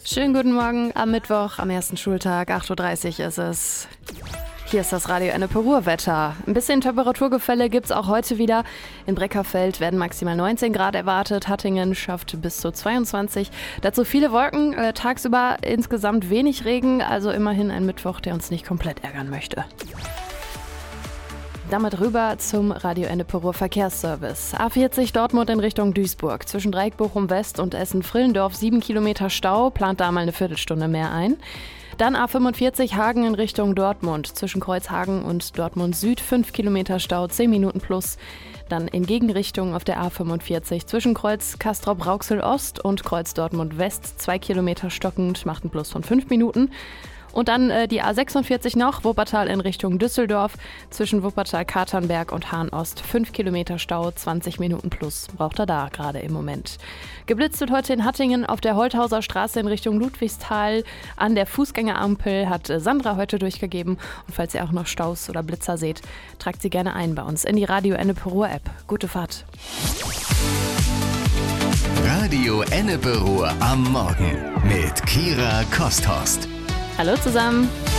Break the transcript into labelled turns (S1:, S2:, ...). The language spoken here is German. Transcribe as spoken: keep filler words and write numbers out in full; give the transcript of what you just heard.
S1: Schönen guten Morgen am Mittwoch, am ersten Schultag, acht Uhr dreißig ist es. Hier ist das Radio Ennepe-Ruhr-Wetter. Ein bisschen Temperaturgefälle gibt es auch heute wieder. In Breckerfeld werden maximal neunzehn Grad erwartet. Hattingen schafft bis zu zweiundzwanzig. Dazu viele Wolken, äh, tagsüber insgesamt wenig Regen. Also immerhin ein Mittwoch, der uns nicht komplett ärgern möchte. Damit rüber zum Radio Ennepe-Ruhr Verkehrsservice. A vierzig Dortmund in Richtung Duisburg. Zwischen Dreieck Bochum West und Essen-Frillendorf sieben Kilometer Stau. Plant da mal eine Viertelstunde mehr ein. Dann A fünfundvierzig Hagen in Richtung Dortmund. Zwischen Kreuzhagen und Dortmund Süd fünf Kilometer Stau, zehn Minuten plus. Dann in Gegenrichtung auf der A fünfundvierzig zwischen Kreuz Castrop-Rauxel Ost und Kreuz Dortmund West zwei Kilometer stockend, macht einen Plus von fünf Minuten. Und dann äh, die A sechsundvierzig noch, Wuppertal in Richtung Düsseldorf, zwischen Wuppertal-Katernberg und Hahn-Ost, fünf Kilometer Stau, zwanzig Minuten plus, braucht er da gerade im Moment. Geblitzt wird heute in Hattingen auf der Holthauser Straße in Richtung Ludwigsthal. An der Fußgängerampel hat äh, Sandra heute durchgegeben. Und falls ihr auch noch Staus oder Blitzer seht, tragt sie gerne ein bei uns in die Radio Ennepe-Ruhr App. Gute Fahrt.
S2: Radio Ennepe-Ruhr am Morgen mit Kira Kosthorst.
S1: Hallo zusammen.